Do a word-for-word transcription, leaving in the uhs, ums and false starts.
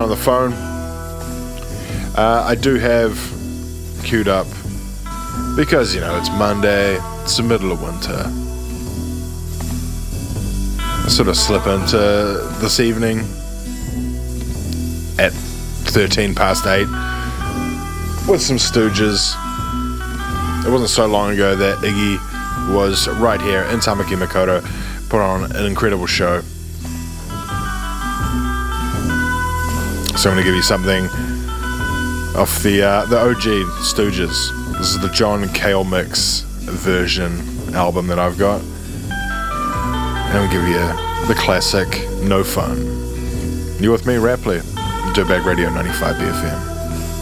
on the phone. Uh, I do have queued up, because, you know, it's Monday, it's the middle of winter. I sort of slip into this evening at thirteen past eight with some Stooges. It wasn't so long ago that Iggy was right here in Tamaki Makaurau, put on an incredible show. So I'm going to give you something off the uh, the O G Stooges. This is the John Cale Mix version album that I've got. And I'm going to give you the classic No Fun. You with me, Rapley? Dirtbag Radio ninety-five B F M.